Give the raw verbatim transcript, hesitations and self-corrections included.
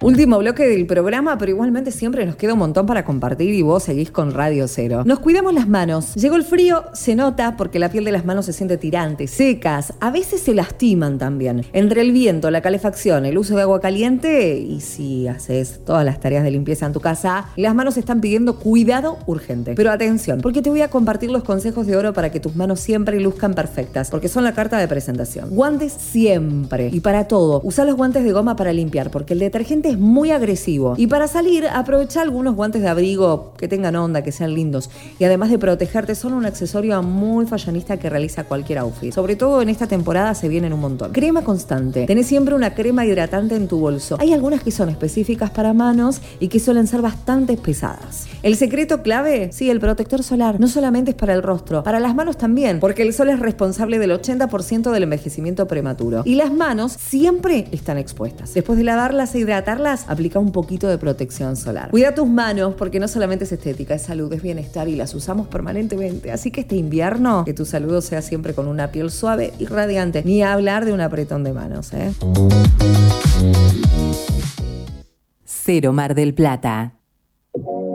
Último bloque del programa, pero igualmente siempre nos queda un montón para compartir y vos seguís con Radio Cero. Nos cuidamos las manos. Llegó el frío, se nota porque la piel de las manos se siente tirante, secas. A veces se lastiman también. Entre el viento, la calefacción, el uso de agua caliente y si haces todas las tareas de limpieza en tu casa, las manos están pidiendo cuidado urgente. Pero atención, porque te voy a compartir los consejos de oro para que tus manos siempre luzcan perfectas, porque son la carta de presentación. Guantes siempre y para todo. Usa los guantes de goma para limpiar, porque el detergente es muy agresivo. Y para salir, aprovecha algunos guantes de abrigo que tengan onda, que sean lindos. Y además de protegerte, son un accesorio muy fashionista que realiza cualquier outfit. Sobre todo en esta temporada se vienen un montón. Crema constante. Tenés siempre una crema hidratante en tu bolso. Hay algunas que son específicas para manos y que suelen ser bastante pesadas. El secreto clave, sí, el protector solar. No solamente es para el rostro, para las manos también, porque el sol es responsable del ochenta por ciento del envejecimiento prematuro. Y las manos siempre están expuestas. Después de lavarlas e hidratarlas, aplica un poquito de protección solar. Cuida tus manos porque no solamente es estética, es salud, es bienestar y las usamos permanentemente. Así que este invierno, que tu saludo sea siempre con una piel suave y radiante. Ni hablar de un apretón de manos, ¿eh? Cero Mar del Plata.